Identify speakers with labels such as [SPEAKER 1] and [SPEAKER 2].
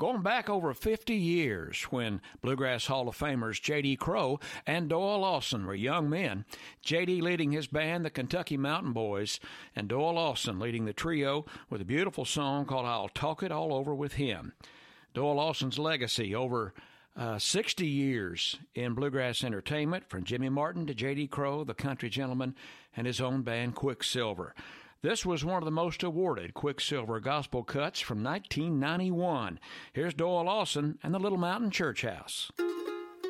[SPEAKER 1] going back over 50 years when Bluegrass Hall of Famers J.D. Crowe and Doyle Lawson were young men, J.D. leading his band, the Kentucky Mountain Boys, and Doyle Lawson leading the trio with a beautiful song called I'll Talk It All Over With Him. Doyle Lawson's legacy over 60 years in bluegrass entertainment, from Jimmy Martin to J.D. Crowe, the country gentleman, and his own band Quicksilver. This was one of the most awarded Quicksilver gospel cuts from 1991. Here's Doyle Lawson and the Little Mountain Church House.